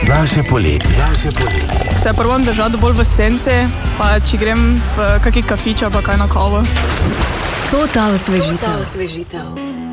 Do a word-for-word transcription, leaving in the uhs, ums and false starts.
Naše poletje. Naše poletje. Se probam držati bolj v senci, pa če grem v kaki kafič ali pa kaj na kavo. To ta osvežitev.